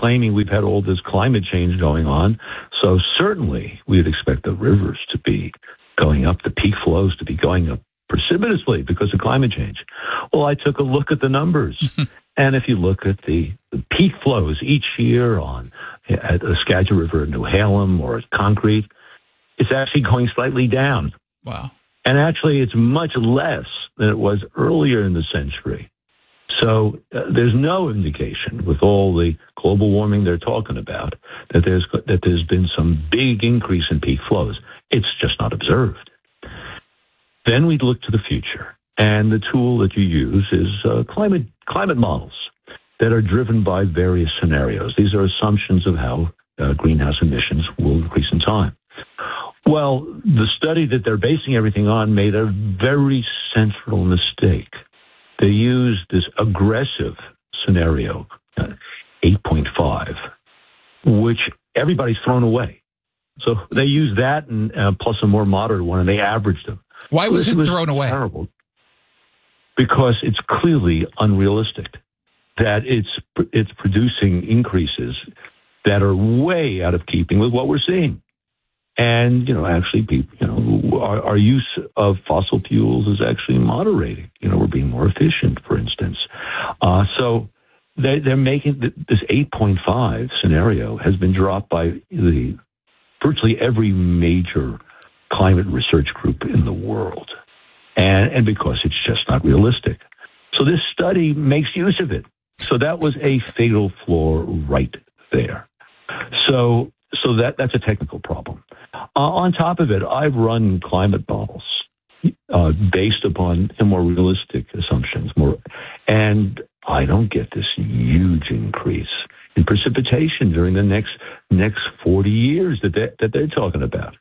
claiming we've had all this climate change going on. So certainly we'd expect the rivers to be going up, the peak flows to be going up precipitously because of climate change. Well, I took a look at the numbers. And if you look at the peak flows each year at the Skagit River in New Halem or at Concrete, it's actually going slightly down. Wow. And actually, it's much less than it was earlier in the century. So there's no indication with all the global warming they're talking about that there's been some big increase in peak flows. It's just not observed. Then we look to the future, and the tool that you use is climate models that are driven by various scenarios. These are assumptions of how greenhouse emissions will increase in time. Well, the study that they're basing everything on made a very central mistake. They used this aggressive scenario, 8.5, which everybody's thrown away. So they used that and plus a more moderate one, and they averaged them. Why was it thrown away? Terrible. Because it's clearly unrealistic that it's producing increases that are way out of keeping with what we're seeing. And, actually, people, our use of fossil fuels is actually moderating. We're being more efficient, for instance. So they're making this 8.5 scenario has been dropped by virtually every major climate research group in the world. And because it's just not realistic. So this study makes use of it. So that was a fatal flaw right there. So that's a technical problem. On top of it, I've run climate models based upon more realistic assumptions, and I don't get this huge increase in precipitation during the next 40 years that they're talking about.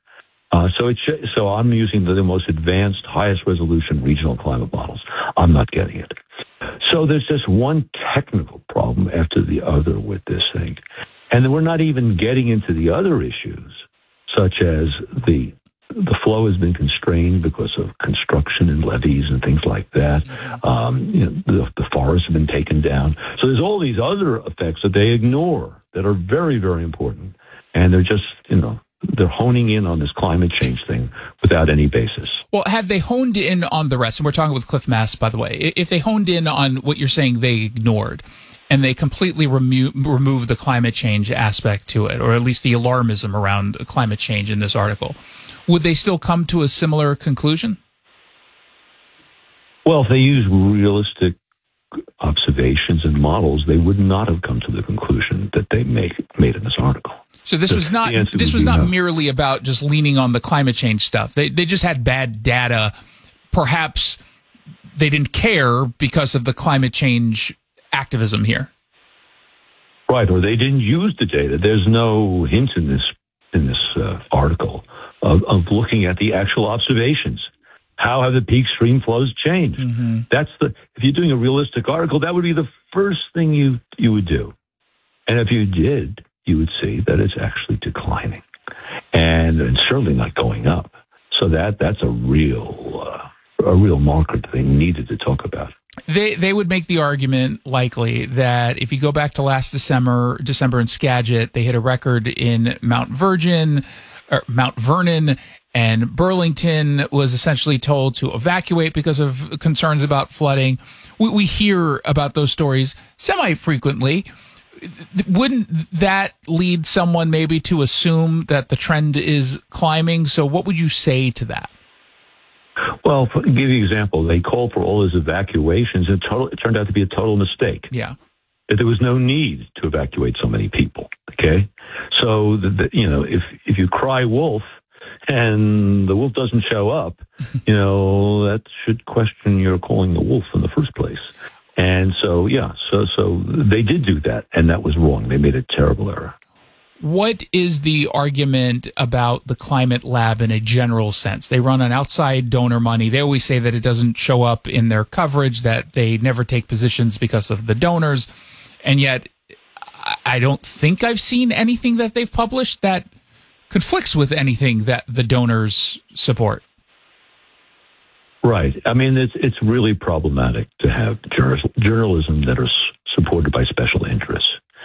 So I'm using the most advanced, highest resolution regional climate models. I'm not getting it. So there's just one technical problem after the other with this thing. And then we're not even getting into the other issues, such as the flow has been constrained because of construction and levees and things like that. The forests have been taken down. So there's all these other effects that they ignore that are very, very important. And they're just, they're honing in on this climate change thing without any basis. Well, had they honed in on the rest, and we're talking with Cliff Mass, by the way, if they honed in on what you're saying they ignored, and they completely remove the climate change aspect to it, or at least the alarmism around climate change in this article, would they still come to a similar conclusion? Well, if they use realistic observations and models, they would not have come to the conclusion that they made in this article. So this was not merely about just leaning on the climate change stuff. They just had bad data. Perhaps they didn't care because of the climate change activism here. Right, or they didn't use the data. There's no hint in this article of looking at the actual observations. How have the peak stream flows changed? Mm-hmm. If you're doing a realistic article, that would be the first thing you would do. And if you did, you would see that it's actually declining and certainly not going up. So that's a real marker that they needed to talk about. They would make the argument likely that if you go back to last December in Skagit, they hit a record in Mount Vernon, and Burlington was essentially told to evacuate because of concerns about flooding. We hear about those stories semi-frequently. Wouldn't that lead someone maybe to assume that the trend is climbing? So what would you say to that? Well, to give you an example, they called for all those evacuations. It turned out to be a total mistake. Yeah. That there was no need to evacuate so many people. Okay? So, if you cry wolf and the wolf doesn't show up, that should question your calling the wolf in the first place. And so they did do that, and that was wrong. They made a terrible error. What is the argument about the Climate Lab in a general sense? They run on outside donor money. They always say that it doesn't show up in their coverage, that they never take positions because of the donors. And yet, I don't think I've seen anything that they've published that conflicts with anything that the donors support. Right. I mean, it's really problematic to have journalism that are supported by special interests.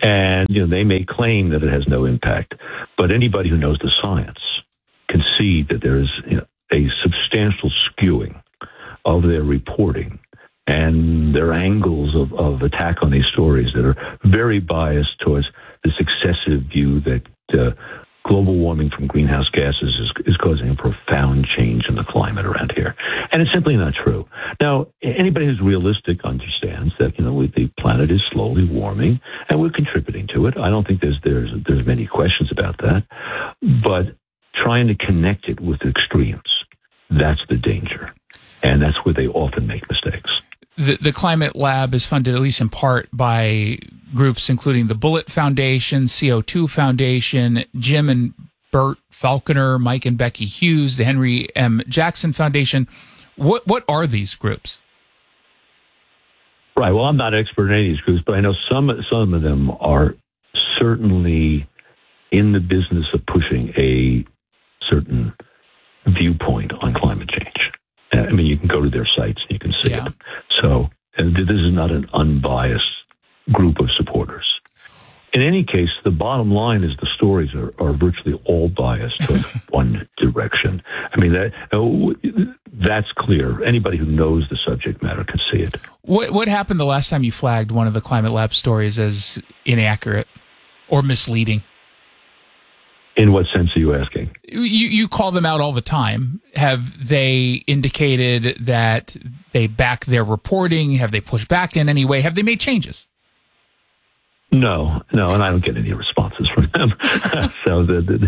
And, they may claim that it has no impact, but anybody who knows the science can see that there is a substantial skewing of their reporting and their angles of attack on these stories that are very biased towards this excessive view that global warming from greenhouse gases is causing a profound change in the climate around here. And it's simply not true. Now, anybody who's realistic understands that, the planet is slowly warming and we're contributing to it. I don't think there's many questions about that. But trying to connect it with extremes, that's the danger. And that's where they often make mistakes. The Climate Lab is funded, at least in part, by groups including the Bullet Foundation, CO2 Foundation, Jim and Bert Falconer, Mike and Becky Hughes, the Henry M. Jackson Foundation. What are these groups? Right. Well, I'm not an expert in any of these groups, but I know some of them are certainly in the business of pushing a certain viewpoint on climate change. I mean, you can go to their sites and you can see it. So this is not an unbiased group of supporters. In any case, the bottom line is the stories are virtually all biased towards one direction. I mean, that's clear. Anybody who knows the subject matter can see it. What happened the last time you flagged one of the Climate Lab stories as inaccurate or misleading? In what sense are you asking? You call them out all the time. Have they indicated that they back their reporting? Have they pushed back in any way? Have they made changes? No, and I don't get any responses from them. So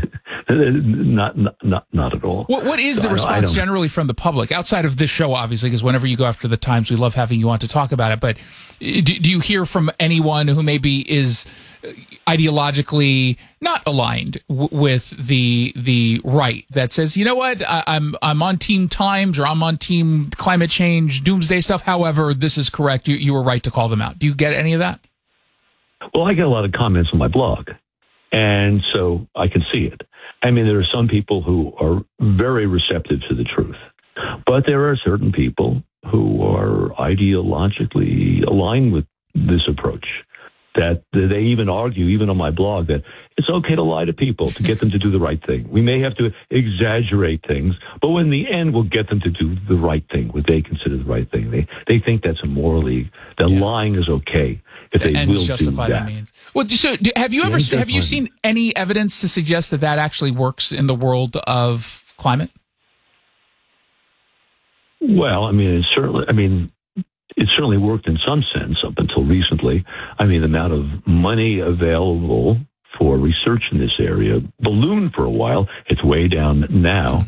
not at all. What is the response generally from the public outside of this show? Obviously, because whenever you go after the Times, we love having you on to talk about it. But do you hear from anyone who maybe is ideologically not aligned with the right that says, you know what, I'm on Team Times or I'm on Team Climate Change Doomsday stuff? However, this is correct. You were right to call them out. Do you get any of that? Well, I get a lot of comments on my blog, and so I can see it. I mean, there are some people who are very receptive to the truth, but there are certain people who are ideologically aligned with this approach, that they even argue, even on my blog, that it's okay to lie to people to get them to do the right thing. We may have to exaggerate things, but in the end, we'll get them to do the right thing, what they consider the right thing. They think that's morally, that lying is okay if they will justify do that. The means. Well, so have you seen any evidence to suggest that actually works in the world of climate? Well, it certainly worked in some sense up until recently. I mean, the amount of money available for research in this area ballooned for a while. It's way down now.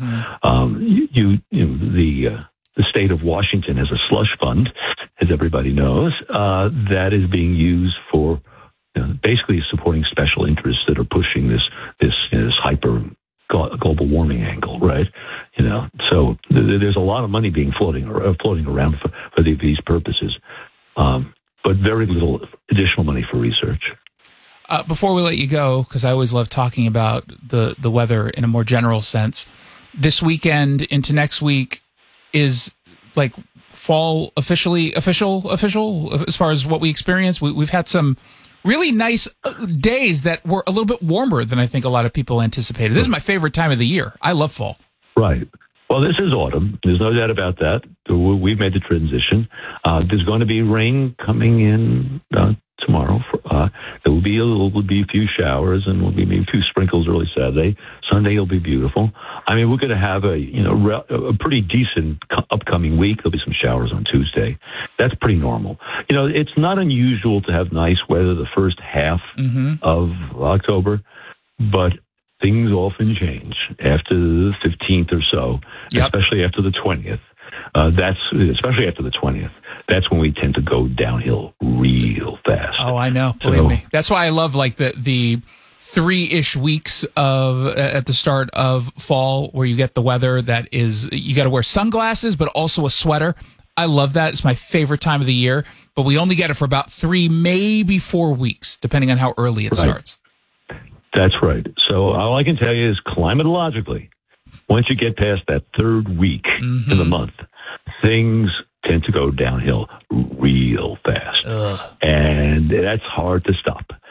Mm-hmm. The state of Washington has a slush fund, as everybody knows, that is being used for basically supporting special interests that are pushing this hyper global warming angle, right? So there's a lot of money being floating around for these purposes, but very little additional money for research. Before we let you go, because I always love talking about the weather in a more general sense, this weekend into next week is like fall official as far as what we experience. We've had some really nice days that were a little bit warmer than I think a lot of people anticipated. This is my favorite time of the year. I love fall. Right. Well, this is autumn. There's no doubt about that. We've made the transition. There's going to be rain coming in tomorrow. There will be a few showers, and will be maybe a few sprinkles early Saturday. Sunday will be beautiful. I mean, we're going to have a pretty decent upcoming week. There'll be some showers on Tuesday. That's pretty normal. It's not unusual to have nice weather the first half of October, but things often change after the 15th or so, especially after the 20th. Especially after the 20th. That's when we tend to go downhill real fast. Oh, I know. Believe me. That's why I love the 3-ish weeks at the start of fall where you get the weather that is, you got to wear sunglasses, but also a sweater. I love that. It's my favorite time of the year, but we only get it for about 3, maybe 4 weeks, depending on how early it starts. That's right. So all I can tell you is climatologically, once you get past that third week in the month, things tend to go downhill real fast. And that's hard to stop.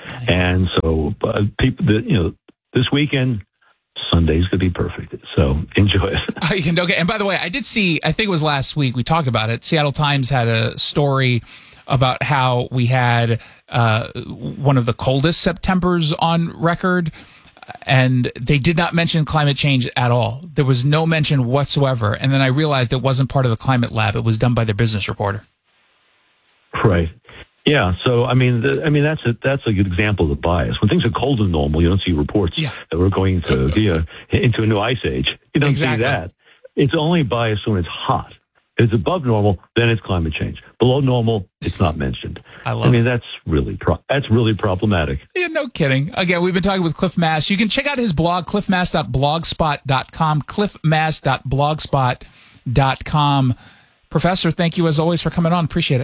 And so people, this weekend, Sunday's going to be perfect. So enjoy it. Okay. And by the way, I did see, I think it was last week, we talked about it. Seattle Times had a story about how we had one of the coldest Septembers on record, and they did not mention climate change at all. There was no mention whatsoever. And then I realized it wasn't part of the climate lab. It was done by their business reporter. Right. Yeah. So, that's a good example of the bias. When things are colder than normal, you don't see reports that we're going to into a new ice age. You don't see that. It's only bias when it's hot. If it's above normal, then it's climate change. Below normal, it's not mentioned. That's really problematic. Yeah, no kidding. Again, we've been talking with Cliff Mass. You can check out his blog, cliffmass.blogspot.com, cliffmass.blogspot.com. Professor, thank you as always for coming on. Appreciate it.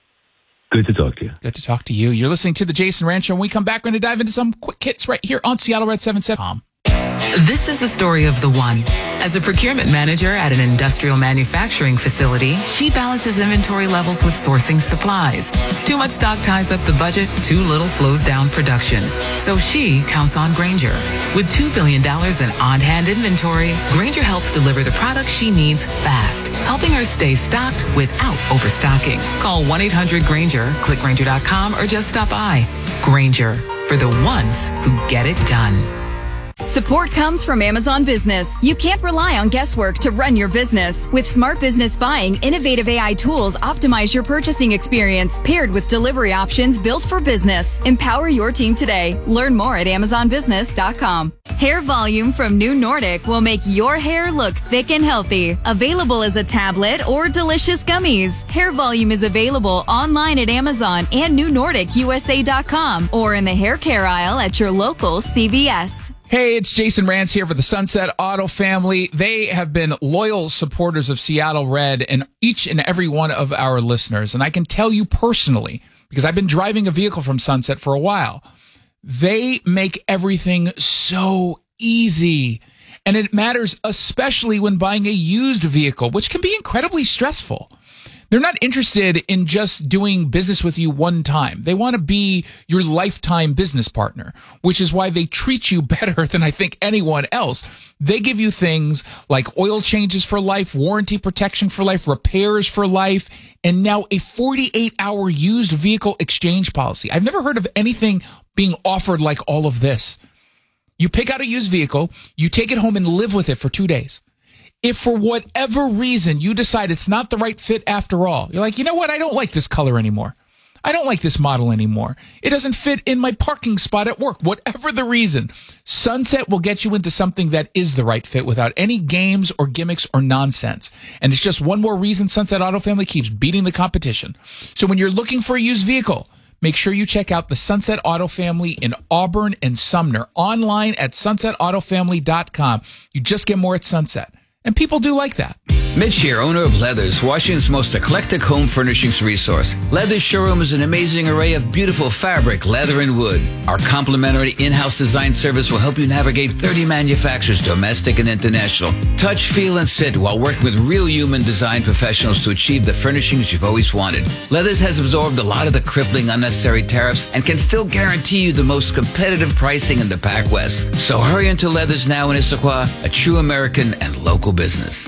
Good to talk to you. Good to talk to you. You're listening to The Jason Rand Show. When we come back, we're going to dive into some quick hits right here on Seattle Red 77.com. This is the story of the one. As a procurement manager at an industrial manufacturing facility, she balances inventory levels with sourcing supplies. Too much stock ties up the budget, too little slows down production. So she counts on Grainger. With $2 billion in on-hand inventory, Grainger helps deliver the products she needs fast, helping her stay stocked without overstocking. Call 1-800-GRAINGER, click Grainger.com, or just stop by. Grainger, for the ones who get it done. Support comes from Amazon Business. You can't rely on guesswork to run your business. With Smart Business Buying, innovative AI tools optimize your purchasing experience, paired with delivery options built for business. Empower your team today. Learn more at AmazonBusiness.com. Hair Volume from New Nordic will make your hair look thick and healthy. Available as a tablet or delicious gummies. Hair Volume is available online at Amazon and NewNordicUSA.com or in the hair care aisle at your local CVS. Hey, it's Jason Rantz here for the Sunset Auto family. They have been loyal supporters of Seattle Red and each and every one of our listeners. And I can tell you personally, because I've been driving a vehicle from Sunset for a while, they make everything so easy. And it matters especially when buying a used vehicle, which can be incredibly stressful. They're not interested in just doing business with you one time. They want to be your lifetime business partner, which is why they treat you better than I think anyone else. They give you things like oil changes for life, warranty protection for life, repairs for life, and now a 48-hour used vehicle exchange policy. I've never heard of anything being offered like all of this. You pick out a used vehicle, you take it home and live with it for 2 days. If for whatever reason you decide it's not the right fit after all, you're like, you know what? I don't like this color anymore. I don't like this model anymore. It doesn't fit in my parking spot at work. Whatever the reason, Sunset will get you into something that is the right fit without any games or gimmicks or nonsense. And it's just one more reason Sunset Auto Family keeps beating the competition. So when you're looking for a used vehicle, make sure you check out the Sunset Auto Family in Auburn and Sumner online at sunsetautofamily.com. You just get more at Sunset. And people do like that. Mitch here, owner of Leathers, Washington's most eclectic home furnishings resource. Leathers showroom is an amazing array of beautiful fabric, leather, and wood. Our complimentary in-house design service will help you navigate 30 manufacturers, domestic and international. Touch, feel, and sit while working with real human design professionals to achieve the furnishings you've always wanted. Leathers has absorbed a lot of the crippling unnecessary tariffs and can still guarantee you the most competitive pricing in the Pac West. So hurry into Leathers now in Issaquah, a true American and local business.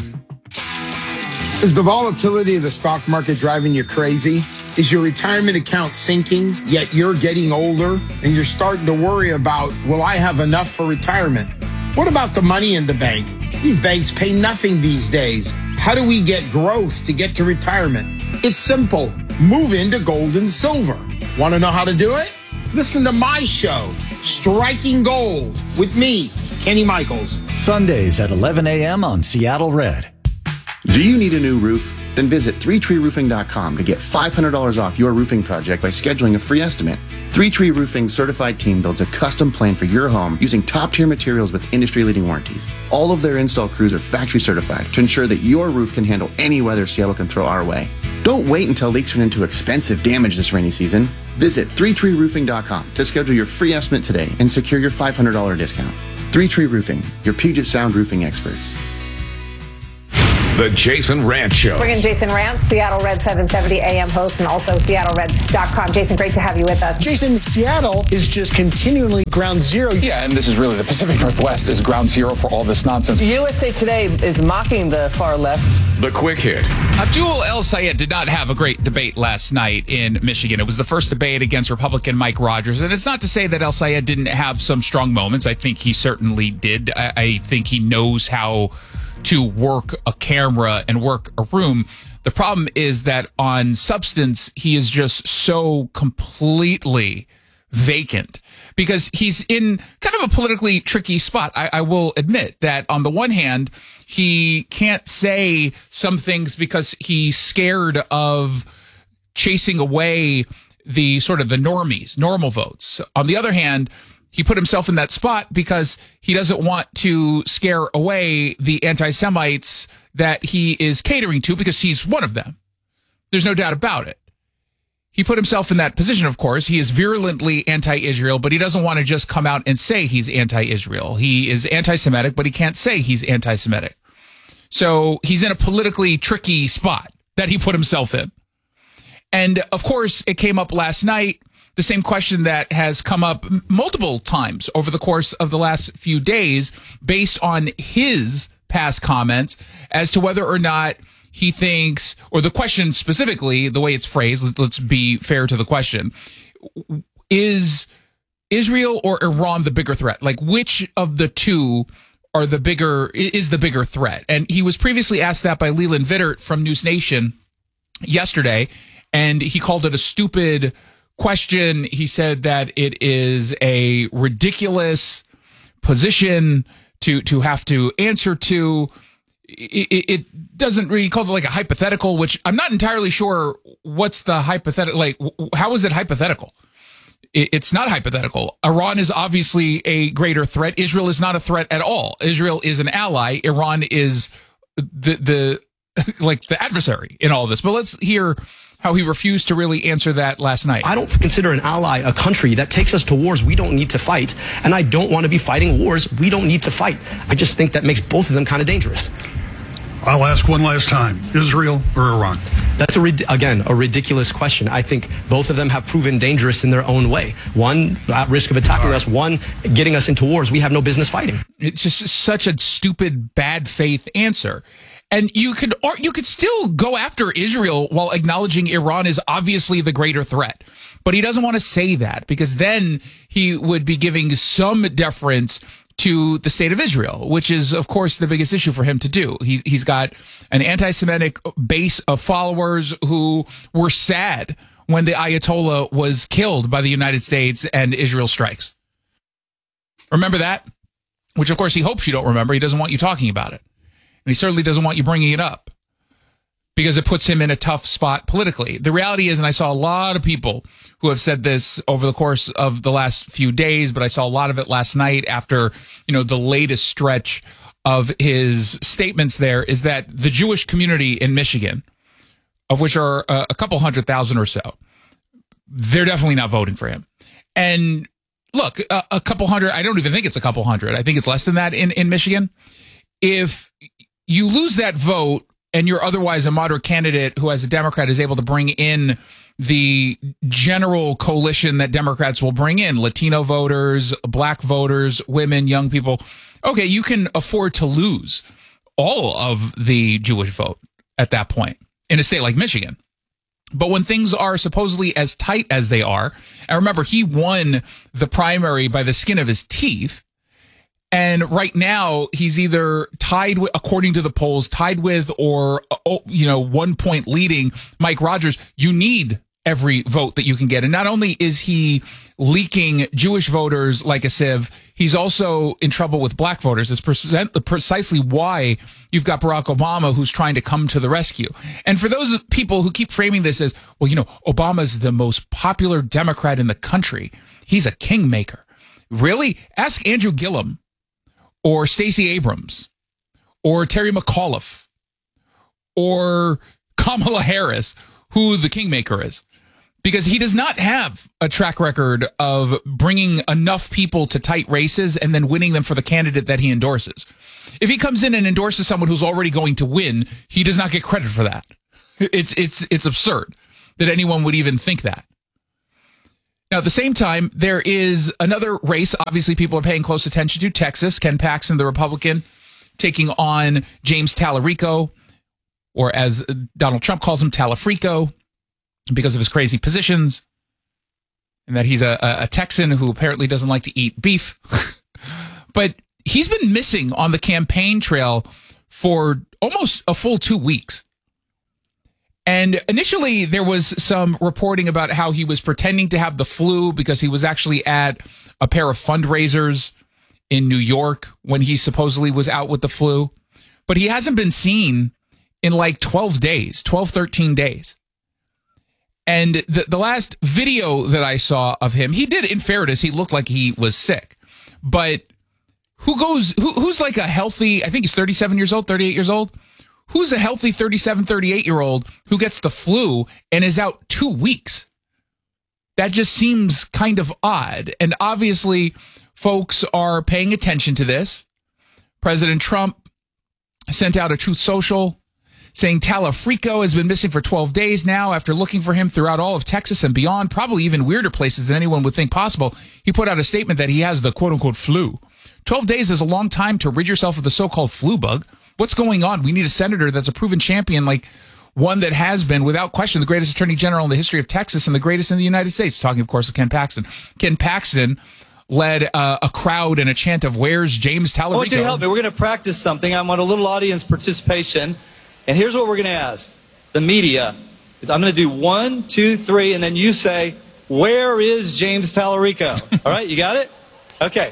Is the volatility of the stock market driving you crazy? Is your retirement account sinking, yet you're getting older and you're starting to worry about, will I have enough for retirement? What about the money in the bank? These banks pay nothing these days. How do we get growth to get to retirement? It's simple. Move into gold and silver. Want to know how to do it? Listen to my show, Striking Gold, with me, Kenny Michaels. Sundays at 11 a.m. on Seattle Red. Do you need a new roof? Then visit 3treeroofing.com to get $500 off your roofing project by scheduling a free estimate. 3Tree Roofing's certified team builds a custom plan for your home using top-tier materials with industry-leading warranties. All of their install crews are factory certified to ensure that your roof can handle any weather Seattle can throw our way. Don't wait until leaks turn into expensive damage this rainy season. Visit 3treeroofing.com to schedule your free estimate today and secure your $500 discount. 3Tree Roofing, your Puget Sound roofing experts. The Jason Rantz Show. Bring in Jason Rantz, Seattle Red 770 AM host, and also SeattleRed.com. Jason, great to have you with us. Jason, Seattle is just continually ground zero. Yeah, and this is really the Pacific Northwest is ground zero for all this nonsense. USA Today is mocking the far left. The Quick Hit. Abdul El-Sayed did not have a great debate last night in Michigan. It was the first debate against Republican Mike Rogers. And it's not to say that El-Sayed didn't have some strong moments. I think he certainly did. I think he knows how to work a camera and work a room. The problem is that on substance, he is just so completely vacant because he's in kind of a politically tricky spot. I will admit that on the one hand, he can't say some things because he's scared of chasing away the sort of the normal votes. On the other hand, he put himself in that spot because he doesn't want to scare away the anti-Semites that he is catering to because he's one of them. There's no doubt about it. He put himself in that position, of course. He is virulently anti-Israel, but he doesn't want to just come out and say he's anti-Israel. He is anti-Semitic, but he can't say he's anti-Semitic. So he's in a politically tricky spot that he put himself in. And, of course, it came up last night. The same question that has come up multiple times over the course of the last few days based on his past comments as to whether or not he thinks, or the question specifically, the way it's phrased, let's be fair to the question, is Israel or Iran the bigger threat? Like, which of the two is the bigger threat? And he was previously asked that by Leland Vittert from News Nation yesterday, and he called it a stupid question. He said that it is a ridiculous position to have to answer to. It doesn't really, he called it like a hypothetical, which I'm not entirely sure what's the hypothetical. Like, how is it hypothetical? It's not hypothetical. Iran is obviously a greater threat. Israel is not a threat at all. Israel is an ally. Iran is the adversary in all of this. But let's hear how he refused to really answer that last night. I don't consider an ally a country that takes us to wars we don't need to fight, and I don't want to be fighting wars we don't need to fight. I just think that makes both of them kind of dangerous. I'll ask one last time, Israel or Iran? That's, again, a ridiculous question. I think both of them have proven dangerous in their own way. One, at risk of attacking us, one, getting us into wars we have no business fighting. It's just such a stupid, bad faith answer. And you could still go after Israel while acknowledging Iran is obviously the greater threat. But he doesn't want to say that because then he would be giving some deference to the state of Israel, which is, of course, the biggest issue for him to do. He's got an anti-Semitic base of followers who were sad when the Ayatollah was killed by the United States and Israel strikes. Remember that? Which, of course, he hopes you don't remember. He doesn't want you talking about it. And he certainly doesn't want you bringing it up because it puts him in a tough spot politically. The reality is, and I saw a lot of people who have said this over the course of the last few days, but I saw a lot of it last night after, the latest stretch of his statements there, is that the Jewish community in Michigan, of which are a couple 100,000 or so, they're definitely not voting for him. And look, a couple hundred, I don't even think it's a couple hundred. I think it's less than that in Michigan. If you lose that vote and you're otherwise a moderate candidate who, as a Democrat, is able to bring in the general coalition that Democrats will bring in, Latino voters, black voters, women, young people, okay, you can afford to lose all of the Jewish vote at that point in a state like Michigan. But when things are supposedly as tight as they are, and remember, he won the primary by the skin of his teeth, and right now, he's either tied with, according to the polls, tied with or, 1 point leading Mike Rogers. You need every vote that you can get. And not only is he leaking Jewish voters like a sieve, he's also in trouble with black voters. It's precisely why you've got Barack Obama, who's trying to come to the rescue. And for those people who keep framing this as, well, Obama's the most popular Democrat in the country. He's a kingmaker. Really? Ask Andrew Gillum, or Stacey Abrams, or Terry McAuliffe, or Kamala Harris, who the kingmaker is. Because he does not have a track record of bringing enough people to tight races and then winning them for the candidate that he endorses. If he comes in and endorses someone who's already going to win, he does not get credit for that. It's absurd that anyone would even think that. Now, at the same time, there is another race. Obviously, people are paying close attention to Texas. Ken Paxton, the Republican, taking on James Tallarico, or as Donald Trump calls him, Talafrico, because of his crazy positions, and that he's a Texan who apparently doesn't like to eat beef. But he's been missing on the campaign trail for almost a full 2 weeks. And initially, there was some reporting about how he was pretending to have the flu because he was actually at a pair of fundraisers in New York when he supposedly was out with the flu. But he hasn't been seen in like 13 days. And the last video that I saw of him, he did, in fairness, he looked like he was sick. But who's like a healthy, I think he's 37 years old, 38 years old. Who's a healthy 37, 38-year-old who gets the flu and is out 2 weeks? That just seems kind of odd. And obviously, folks are paying attention to this. President Trump sent out a Truth Social saying Talafrico has been missing for 12 days now after looking for him throughout all of Texas and beyond, probably even weirder places than anyone would think possible. He put out a statement that he has the quote-unquote flu. 12 days is a long time to rid yourself of the so-called flu bug. What's going on? We need a senator that's a proven champion, like one that has been, without question, the greatest attorney general in the history of Texas and the greatest in the United States. Talking, of course, of Ken Paxton. Ken Paxton led a crowd and a chant of, "Where's James Tallarico?" I want you to help me. We're going to practice something. I want a little audience participation. And here's what we're going to ask. The media. I'm going to do 1, 2, 3, and then you say, "Where is James Tallarico?" All right, you got it? Okay.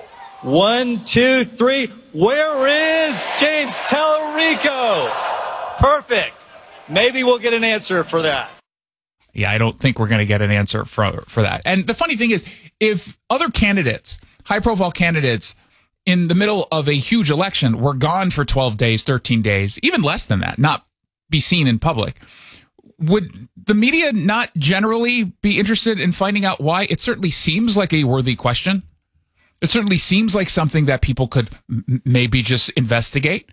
1, 2, 3. Where is James Tallarico? Perfect. Maybe we'll get an answer for that. Yeah, I don't think we're going to get an answer for that. And the funny thing is, if other candidates, high-profile candidates, in the middle of a huge election were gone for 12 days, 13 days, even less than that, not be seen in public, would the media not generally be interested in finding out why? It certainly seems like a worthy question. It certainly seems like something that people could maybe just investigate.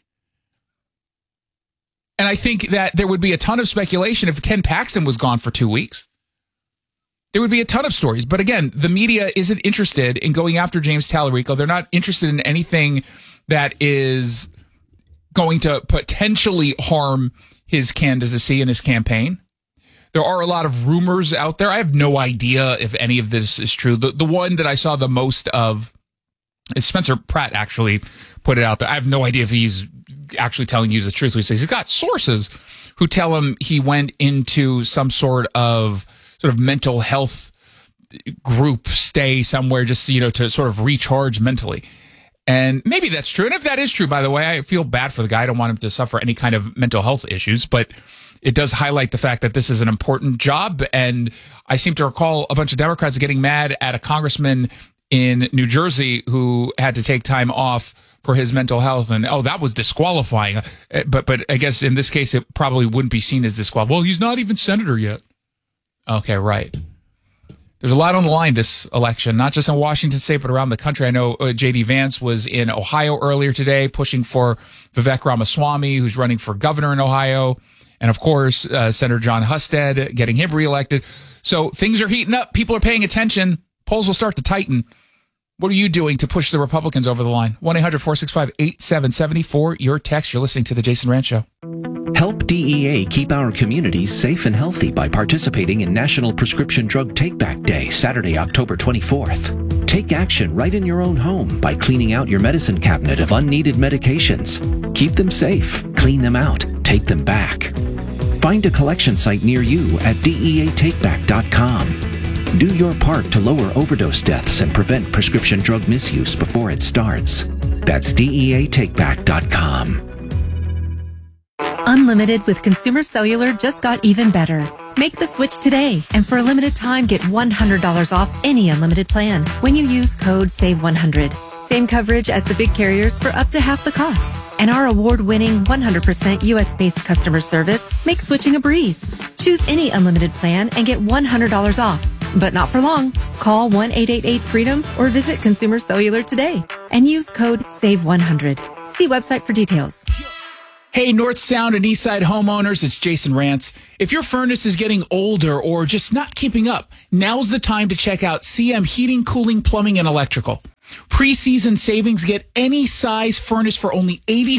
And I think that there would be a ton of speculation if Ken Paxton was gone for 2 weeks. There would be a ton of stories. But again, the media isn't interested in going after James Tallarico. They're not interested in anything that is going to potentially harm his candidacy and his campaign. There are a lot of rumors out there. I have no idea if any of this is true. The one that I saw the most of is Spencer Pratt actually put it out there. I have no idea if he's actually telling you the truth. He says he's got sources who tell him he went into some sort of mental health group stay somewhere just, to sort of recharge mentally. And maybe that's true. And if that is true, by the way, I feel bad for the guy. I don't want him to suffer any kind of mental health issues, but it does highlight the fact that this is an important job. And I seem to recall a bunch of Democrats getting mad at a congressman in New Jersey who had to take time off for his mental health, and that was disqualifying. But I guess in this case, it probably wouldn't be seen as disqualifying. Well, he's not even senator yet. Okay, right. There's a lot on the line this election, not just in Washington State, but around the country. I know J.D. Vance was in Ohio earlier today, pushing for Vivek Ramaswamy, who's running for governor in Ohio, and of course, Senator John Husted getting him reelected. So things are heating up. People are paying attention. Polls will start to tighten. What are you doing to push the Republicans over the line? 1-800-465-8770 for your text. You're listening to The Jason Rantz Show. Help DEA keep our communities safe and healthy by participating in National Prescription Drug Take-Back Day, Saturday, October 24th. Take action right in your own home by cleaning out your medicine cabinet of unneeded medications. Keep them safe, clean them out, take them back. Find a collection site near you at DEATakeback.com. Do your part to lower overdose deaths and prevent prescription drug misuse before it starts. That's DEATakeback.com. Unlimited with Consumer Cellular just got even better. Make the switch today, and for a limited time, get $100 off any unlimited plan when you use code SAVE100. Same coverage as the big carriers for up to half the cost. And our award-winning 100% U.S.-based customer service makes switching a breeze. Choose any unlimited plan and get $100 off. But not for long. Call 1-888-FREEDOM or visit Consumer Cellular today and use code SAVE100. See website for details. Hey, North Sound and Eastside homeowners, it's Jason Rance. If your furnace is getting older or just not keeping up, now's the time to check out CM Heating, Cooling, Plumbing, and Electrical. Pre-season savings, get any size furnace for only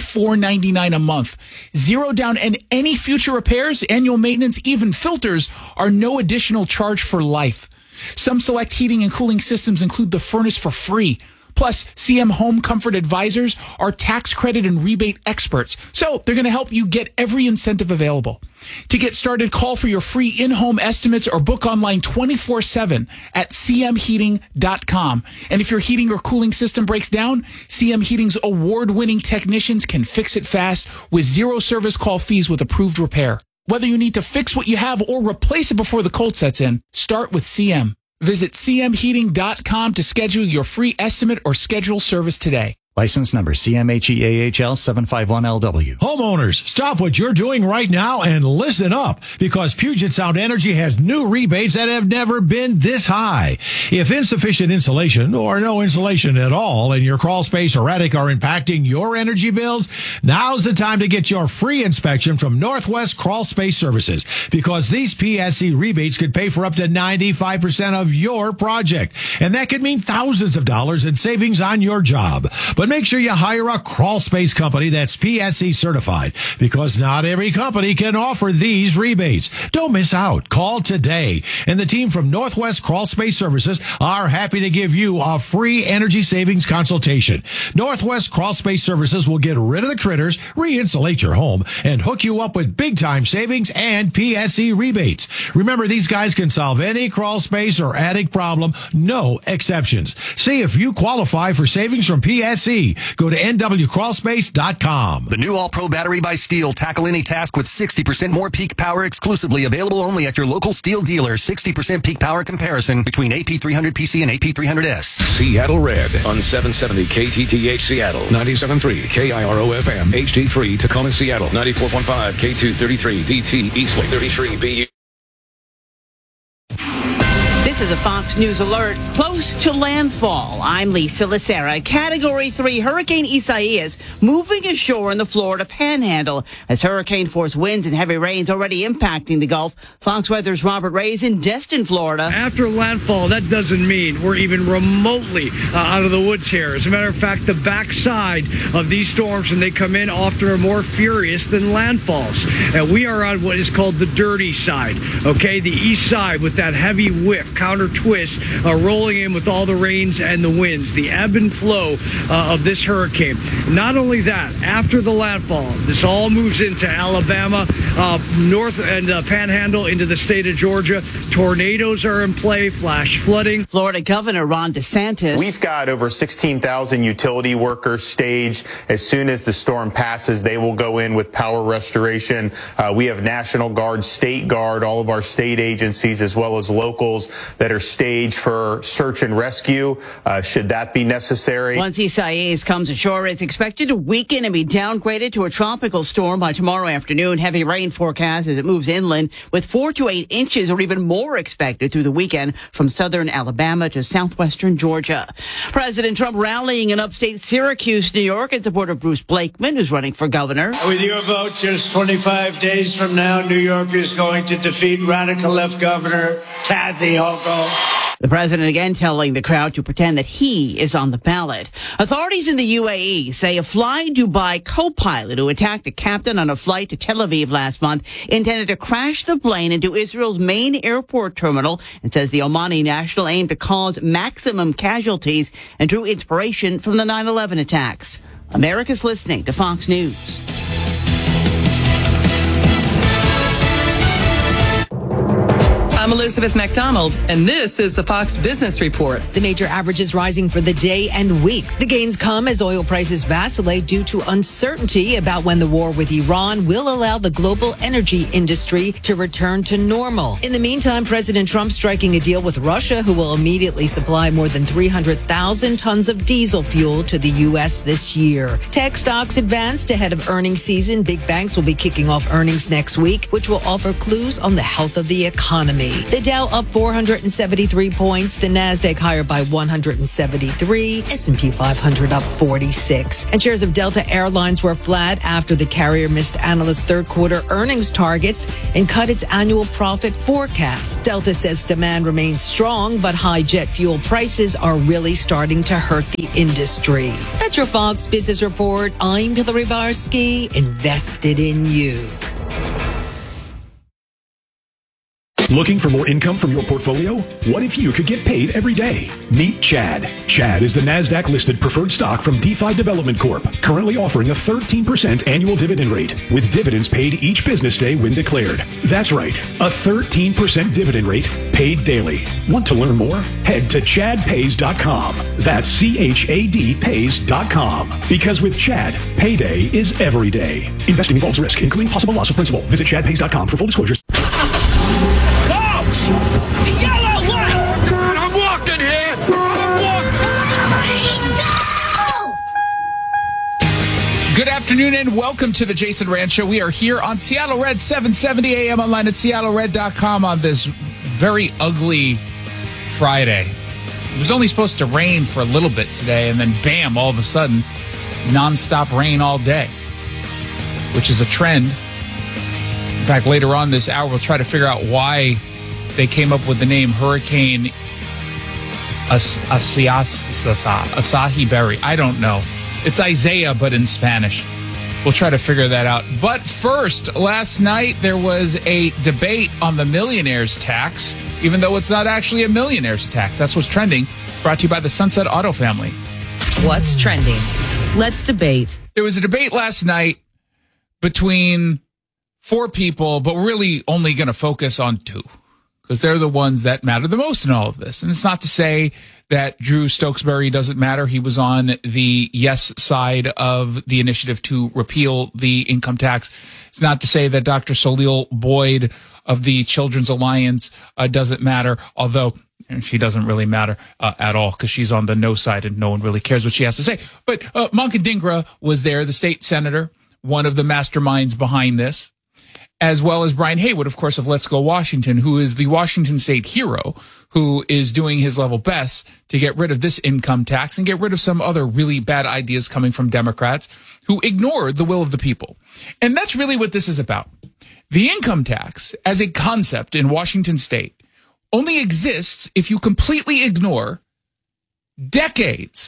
$84.99 a month. Zero down, and any future repairs, annual maintenance, even filters are no additional charge for life. Some select heating and cooling systems include the furnace for free. Plus, CM Home Comfort Advisors are tax credit and rebate experts, so they're going to help you get every incentive available. To get started, call for your free in-home estimates or book online 24/7 at cmheating.com. And if your heating or cooling system breaks down, CM Heating's award-winning technicians can fix it fast with zero service call fees with approved repair. Whether you need to fix what you have or replace it before the cold sets in, start with CM. Visit cmheating.com to schedule your free estimate or schedule service today. License number CMHEAHL 751LW. Homeowners, stop what you're doing right now and listen up, because Puget Sound Energy has new rebates that have never been this high. If insufficient insulation or no insulation at all in your crawl space or attic are impacting your energy bills, now's the time to get your free inspection from Northwest Crawl Space Services, because these PSC rebates could pay for up to 95% of your project. And that could mean thousands of dollars in savings on your job. But make sure you hire a crawl space company that's PSC certified, because not every company can offer these rebates. Don't miss out. Call today. And the team from Northwest Crawl Space Services are happy to give you a free energy savings consultation. Northwest Crawl Space Services will get rid of the critters, re-insulate your home, and hook you up with big-time savings and PSC rebates. Remember, these guys can solve any crawl space or attic problem, no exceptions. See if you qualify for savings from PSC. Go to nwcrawlspace.com. The new All-Pro battery by Steel. Tackle any task with 60% more peak power, exclusively available only at your local Steel dealer. 60% peak power comparison between AP300PC and AP300S. Seattle Red on 770 KTTH Seattle, 97.3 KIRO-FM, HD3 Tacoma, Seattle, 94.5 K233 DT Eastlake, 33 BU. This is a Fox News alert. Close to landfall. I'm Lisa Lacera. Category 3 Hurricane Isaias moving ashore in the Florida Panhandle as hurricane-force winds and heavy rains already impacting the Gulf. Fox Weather's Robert Ray is in Destin, Florida. After landfall, that doesn't mean we're even remotely out of the woods here. As a matter of fact, the backside of these storms, when they come in, often are more furious than landfalls. And we are on what is called the dirty side, okay? The east side with that heavy whip, counter twist, rolling in with all the rains and the winds, the ebb and flow of this hurricane. Not only that, after the landfall, this all moves into Alabama, north and Panhandle into the state of Georgia. Tornadoes are in play, flash flooding. Florida Governor Ron DeSantis. We've got over 16,000 utility workers staged. As soon as the storm passes, they will go in with power restoration. We have National Guard, State Guard, all of our state agencies, as well as locals that are staged for search and rescue, should that be necessary. Once Isaias comes ashore, it's expected to weaken and be downgraded to a tropical storm by tomorrow afternoon. Heavy rain forecast as it moves inland, with 4 to 8 inches or even more expected through the weekend from southern Alabama to southwestern Georgia. President Trump rallying in upstate Syracuse, New York, in support of Bruce Blakeman, who's running for governor. With your vote just 25 days from now, New York is going to defeat radical left governor Kathy Hochul. The president again telling the crowd to pretend that he is on the ballot. Authorities in the UAE say a Fly Dubai co-pilot who attacked a captain on a flight to Tel Aviv last month intended to crash the plane into Israel's main airport terminal, and says the Omani national aimed to cause maximum casualties and drew inspiration from the 9/11 attacks. America's listening to Fox News. I'm Elizabeth McDonald, and this is the Fox Business Report. The major averages rising for the day and week. The gains come as oil prices vacillate due to uncertainty about when the war with Iran will allow the global energy industry to return to normal. In the meantime, President Trump striking a deal with Russia, who will immediately supply more than 300,000 tons of diesel fuel to the U.S. this year. Tech stocks advanced ahead of earnings season. Big banks will be kicking off earnings next week, which will offer clues on the health of the economy. The Dow up 473 points. The Nasdaq higher by 173. S&P 500 up 46. And shares of Delta Airlines were flat after the carrier missed analysts' third quarter earnings targets and cut its annual profit forecast. Delta says demand remains strong, but high jet fuel prices are really starting to hurt the industry. That's your Fox Business Report. I'm Hillary Barsky, invested in you. Looking for more income from your portfolio? What if you could get paid every day? Meet Chad. Chad is the NASDAQ-listed preferred stock from DeFi Development Corp., currently offering a 13% annual dividend rate, with dividends paid each business day when declared. That's right, a 13% dividend rate paid daily. Want to learn more? Head to chadpays.com. That's CHAD pays.com. Because with Chad, payday is every day. Investing involves risk, including possible loss of principal. Visit chadpays.com for full disclosures. The yellow light! I'm walking here! Good afternoon and welcome to the Jason Rand Show. We are here on Seattle Red 770 AM, online at seattlered.com on this very ugly Friday. It was only supposed to rain for a little bit today, and then bam, all of a sudden, nonstop rain all day, which is a trend. In fact, later on this hour, we'll try to figure out why they came up with the name Hurricane Asahi Berry. I don't know. It's Isaiah, but in Spanish. We'll try to figure that out. But first, last night there was a debate on the millionaire's tax, even though it's not actually a millionaire's tax. That's what's trending. Brought to you by the Sunset Auto family. What's trending? Let's debate. There was a debate last night between 4 people, but we're really only going to focus on 2. Because they're the ones that matter the most in all of this. And it's not to say that Drew Stokesbury doesn't matter. He was on the yes side of the initiative to repeal the income tax. It's not to say that Dr. Solil Boyd of the Children's Alliance doesn't matter, although she doesn't really matter at all because she's on the no side and no one really cares what she has to say. But Manka Dhingra was there, the state senator, one of the masterminds behind this, as well as Brian Haywood, of course, of Let's Go Washington, who is the Washington state hero, who is doing his level best to get rid of this income tax and get rid of some other really bad ideas coming from Democrats who ignored the will of the people. And that's really what this is about. The income tax as a concept in Washington state only exists if you completely ignore decades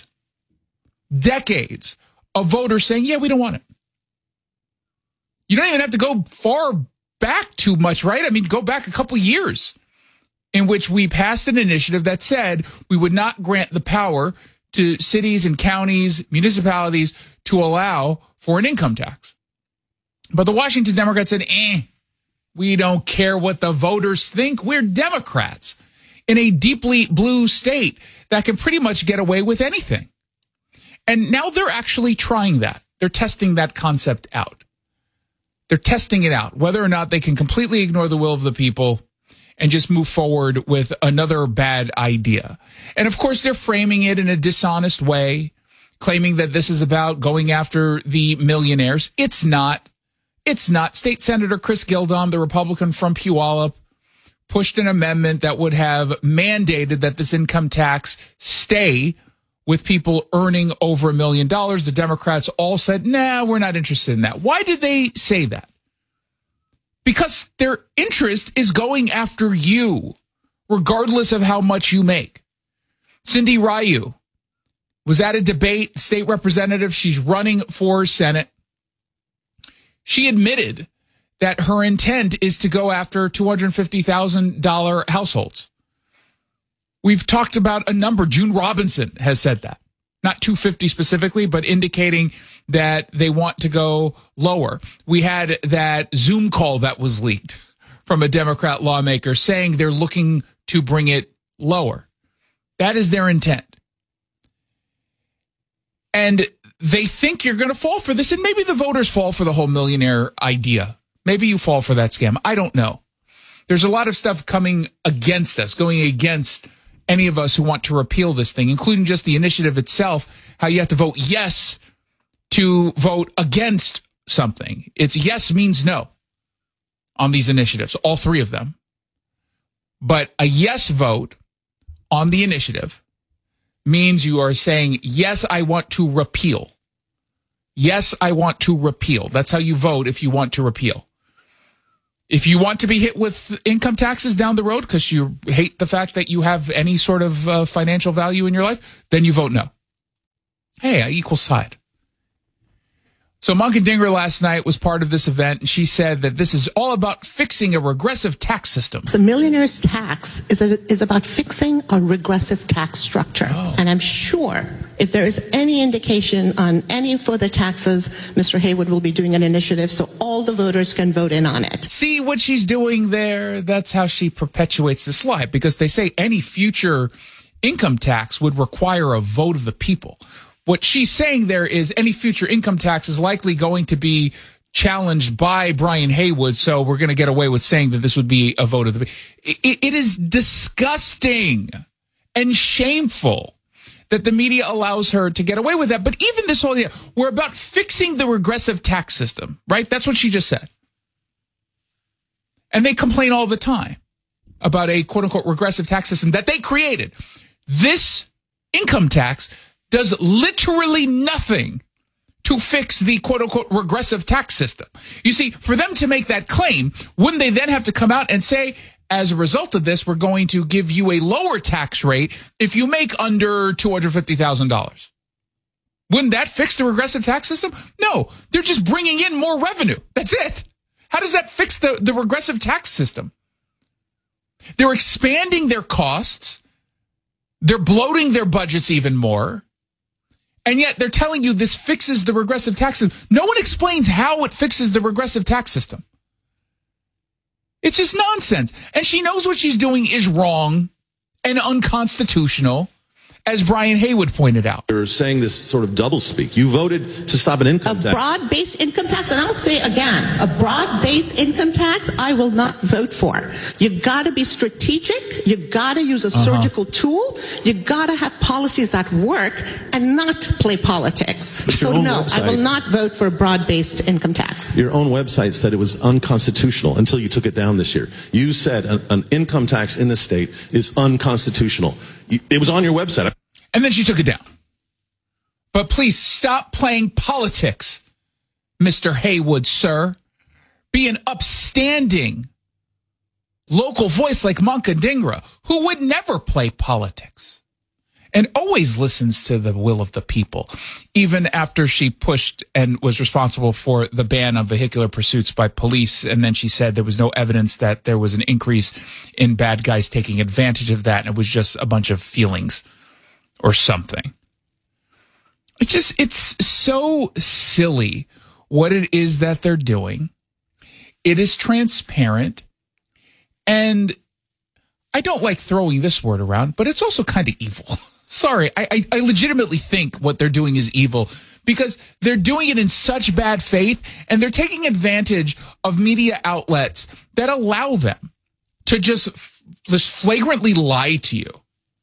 of voters saying, yeah, we don't want it. You don't even have to go far back too much, right? I mean, go back a couple years in which we passed an initiative that said we would not grant the power to cities and counties, municipalities to allow for an income tax. But the Washington Democrats said, we don't care what the voters think. We're Democrats in a deeply blue state that can pretty much get away with anything. And now they're actually trying that. They're testing that concept out. They're testing it out, whether or not they can completely ignore the will of the people and just move forward with another bad idea. And of course, they're framing it in a dishonest way, claiming that this is about going after the millionaires. It's not. It's not. State Senator Chris Gildon, the Republican from Puyallup, pushed an amendment that would have mandated that this income tax stay with people earning over $1 million. The Democrats all said, nah, we're not interested in that. Why did they say that? Because their interest is going after you, regardless of how much you make. Cindy Ryu was at a debate, state representative. She's running for Senate. She admitted that her intent is to go after $250,000 households. We've talked about a number. June Robinson has said that. Not 250 specifically, but indicating that they want to go lower. We had that Zoom call that was leaked from a Democrat lawmaker saying they're looking to bring it lower. That is their intent. And they think you're going to fall for this. And maybe the voters fall for the whole millionaire idea. Maybe you fall for that scam. I don't know. There's a lot of stuff coming against us, going against any of us who want to repeal this thing, including just the initiative itself, how you have to vote yes to vote against something. It's yes means no on these initiatives, all 3 of them. But a yes vote on the initiative means you are saying, yes, I want to repeal. Yes, I want to repeal. That's how you vote if you want to repeal. If you want to be hit with income taxes down the road because you hate the fact that you have any sort of financial value in your life, then you vote no. Hey, I equal side. So Munkadingra last night was part of this event, and she said that this is all about fixing a regressive tax system. The millionaire's tax is about fixing a regressive tax structure. Oh. And I'm sure if there is any indication on any further taxes, Mr. Haywood will be doing an initiative so all the voters can vote in on it. See what she's doing there? That's how she perpetuates this lie, because they say any future income tax would require a vote of the people. What she's saying there is any future income tax is likely going to be challenged by Brian Haywood, so we're going to get away with saying that this would be a vote of the people. It is disgusting and shameful that the media allows her to get away with that. But even this whole idea, we're about fixing the regressive tax system, right? That's what she just said. And they complain all the time about a quote-unquote regressive tax system that they created. This income tax does literally nothing to fix the quote-unquote regressive tax system. You see, for them to make that claim, wouldn't they then have to come out and say, as a result of this, we're going to give you a lower tax rate if you make under $250,000? Wouldn't that fix the regressive tax system? No, they're just bringing in more revenue. That's it. How does that fix the regressive tax system? They're expanding their costs. They're bloating their budgets even more. And yet they're telling you this fixes the regressive tax system. No one explains how it fixes the regressive tax system. It's just nonsense. And she knows what she's doing is wrong and unconstitutional, as Brian Haywood pointed out. You're saying this sort of doublespeak. You voted to stop an income tax. A broad-based income tax, and I'll say again, a broad-based income tax, I will not vote for. You got to be strategic. You got to use a surgical tool. You got to have policies that work and not play politics. So no, I will not vote for a broad-based income tax. Your own website said it was unconstitutional until you took it down this year. You said an income tax in this state is unconstitutional. It was on your website. And then she took it down. But please stop playing politics, Mr. Haywood, sir. Be an upstanding local voice like Munkadingra, who would never play politics and always listens to the will of the people, even after she pushed and was responsible for the ban of vehicular pursuits by police. And then she said there was no evidence that there was an increase in bad guys taking advantage of that, and it was just a bunch of feelings or something. It's so silly what it is that they're doing. It is transparent. And I don't like throwing this word around, but it's also kind of evil. Sorry, I legitimately think what they're doing is evil because they're doing it in such bad faith, and they're taking advantage of media outlets that allow them to just flagrantly lie to you.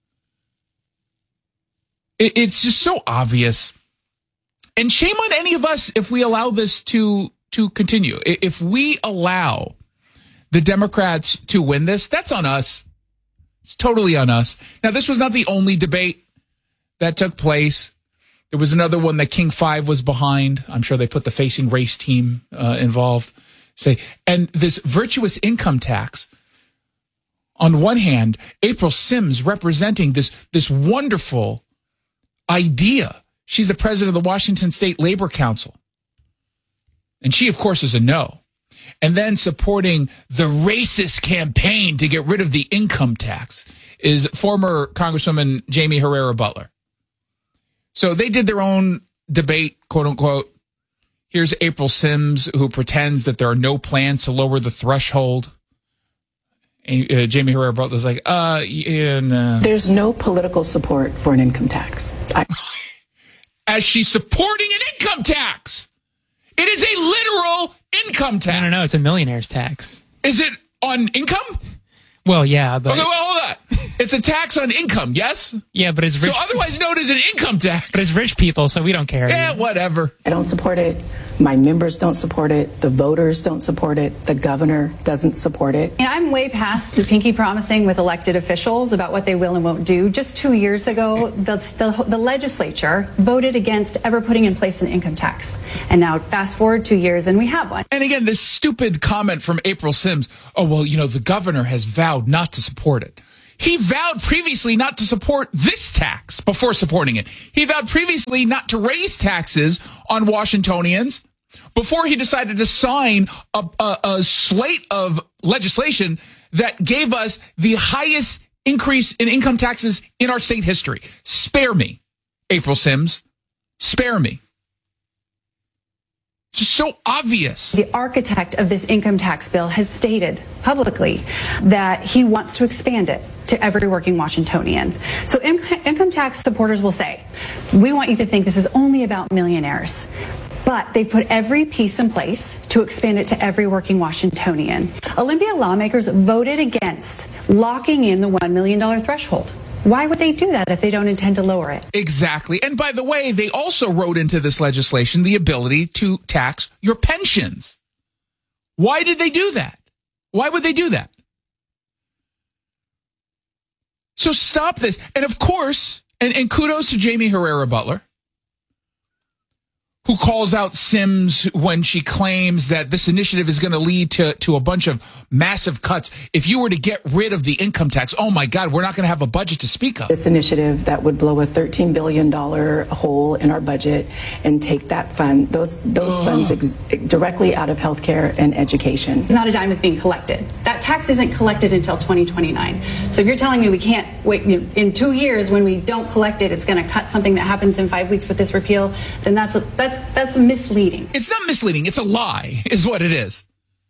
It's just so obvious. And shame on any of us if we allow this to continue. If we allow the Democrats to win this, that's on us. It's totally on us. Now, this was not the only debate that took place. There was another one that King 5 was behind. I'm sure they put the Facing Race team involved. And this virtuous income tax, on one hand, April Sims representing this wonderful idea. She's the president of the Washington State Labor Council. And she, of course, is a no. And then supporting the racist campaign to get rid of the income tax is former Congresswoman Jamie Herrera Butler. So they did their own debate, quote unquote. Here's April Sims, who pretends that there are no plans to lower the threshold. Jamie Herrera Butler's like, yeah, no. There's no political support for an income tax. As she's supporting an income tax. It is a literal income tax. No, it's a millionaire's tax. Is it on income? Well, yeah, but... Okay, well, hold on. It's a tax on income, yes? Yeah, but it's rich. So otherwise known as an income tax. But it's rich people, so we don't care. Yeah, whatever. I don't support it. My members don't support it. The voters don't support it. The governor doesn't support it. And I'm way past the pinky promising with elected officials about what they will and won't do. Just 2 years ago, the legislature voted against ever putting in place an income tax. And now fast forward 2 years and we have one. And again, this stupid comment from April Sims, oh, well, the governor has vowed not to support it. He vowed previously not to support this tax before supporting it. He vowed previously not to raise taxes on Washingtonians before he decided to sign a slate of legislation that gave us the highest increase in income taxes in our state history. Spare me, April Sims. Spare me. It's just so obvious. The architect of this income tax bill has stated publicly that he wants to expand it to every working Washingtonian. So income tax supporters will say, we want you to think this is only about millionaires. But they put every piece in place to expand it to every working Washingtonian. Olympia lawmakers voted against locking in the $1 million threshold. Why would they do that if they don't intend to lower it? Exactly. And by the way, they also wrote into this legislation the ability to tax your pensions. Why did they do that? Why would they do that? So stop this. And of course, and kudos to Jamie Herrera Butler, who calls out Sims when she claims that this initiative is going to lead to a bunch of massive cuts. If you were to get rid of the income tax, oh my God, we're not going to have a budget to speak of. This initiative that would blow a $13 billion hole in our budget and take that fund, those funds directly out of healthcare and education. Not a dime is being collected. That tax isn't collected until 2029. So if you're telling me we can't wait in 2 years when we don't collect it, it's going to cut something that happens in 5 weeks with this repeal, then that's misleading. It's not misleading. It's a lie, is what it is.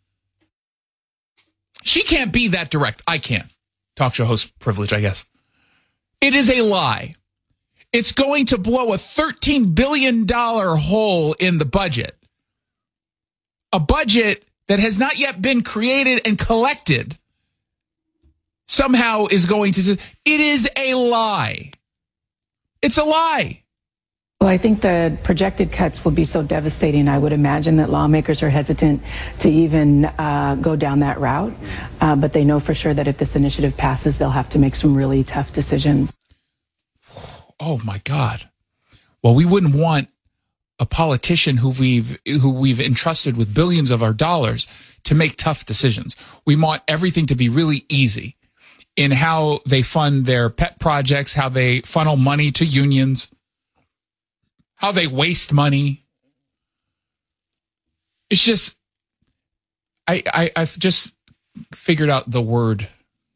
She can't be that direct. I can. Talk show host privilege, I guess. It is a lie. It's going to blow a $13 billion hole in the budget. A budget that has not yet been created and collected somehow is going to... It is a lie. It's a lie. Well, I think the projected cuts will be so devastating. I would imagine that lawmakers are hesitant to even go down that route. But they know for sure that if this initiative passes, they'll have to make some really tough decisions. Oh, my God. Well, we wouldn't want a politician who we've entrusted with billions of our dollars to make tough decisions. We want everything to be really easy in how they fund their pet projects, how they funnel money to unions, how they waste money. It's just, I've just figured out the word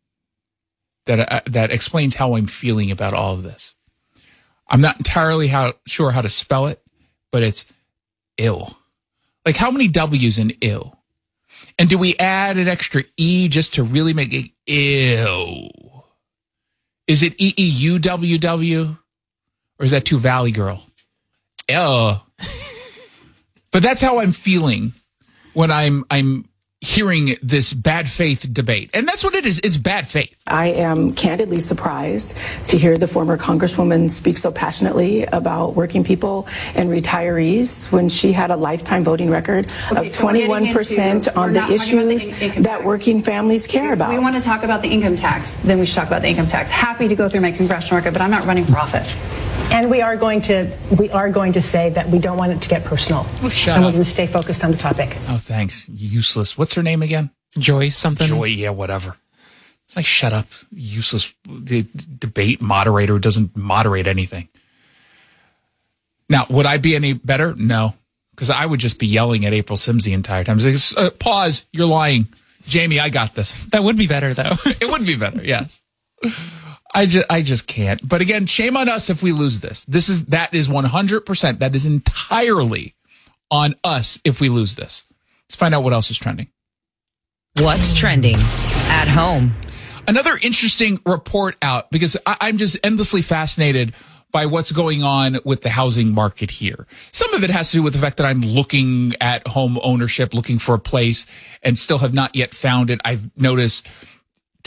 that explains how I'm feeling about all of this. I'm not entirely sure how to spell it, but it's ill. Like, how many W's in ill? And do we add an extra E just to really make it ill? Is it EEUWW? Or is that too Valley Girl? But that's how I'm feeling when I'm hearing this bad faith debate. And that's what it is. It's bad faith. I am candidly surprised to hear the former Congresswoman speak so passionately about working people and retirees when she had a lifetime voting record of 21% on the issues that working families care about. If we want to talk about the income tax, then we should talk about the income tax. Happy to go through my congressional record, but I'm not running for office. And we are going to say that we don't want it to get personal. Oh, shut and up. we're going to stay focused on the topic. Oh, thanks. Useless. What's her name again? Joy something? Joy, yeah, whatever. It's like, shut up. Useless debate moderator who doesn't moderate anything. Now, would I be any better? No. Because I would just be yelling at April Sims the entire time. Like, pause. You're lying. Jamie, I got this. That would be better, though. It would be better, yes. I just can't. But again, shame on us if we lose this. That is 100%. That is entirely on us if we lose this. Let's find out what else is trending. What's trending at home? Another interesting report out, because I'm just endlessly fascinated by what's going on with the housing market here. Some of it has to do with the fact that I'm looking at home ownership, looking for a place, and still have not yet found it. I've noticed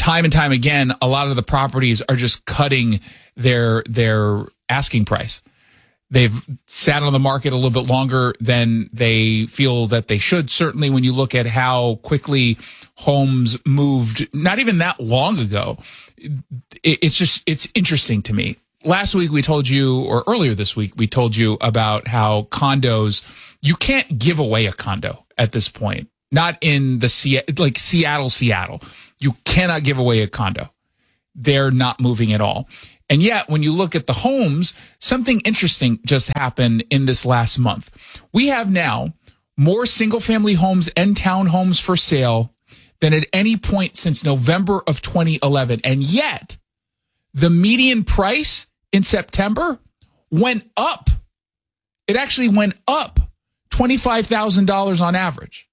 time and time again, a lot of the properties are just cutting their asking price. They've sat on the market a little bit longer than they feel that they should. Certainly when you look at how quickly homes moved, not even that long ago, it's interesting to me. Last week we told you, or earlier this week, we told you about how condos, you can't give away a condo at this point. Not in the Seattle. You cannot give away a condo. They're not moving at all. And yet, when you look at the homes, something interesting just happened in this last month. We have now more single-family homes and townhomes for sale than at any point since November of 2011. And yet, the median price in September went up. It actually went up $25,000 on average.